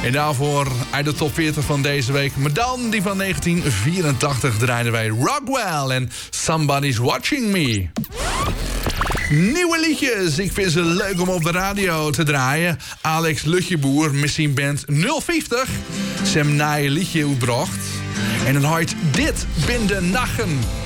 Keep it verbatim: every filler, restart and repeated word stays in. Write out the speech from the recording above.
En daarvoor uit de top veertig van deze week, maar dan die van negentien vierentachtig, draaiden wij Rockwell en Somebody's Watching Me. Nieuwe liedjes, ik vind ze leuk om op de radio te draaien. Alex Lutjeboer, Missing Band nul vijftig. Ze hebben een nieuw liedje uitgebracht. En dan hoort dit binnen nachten.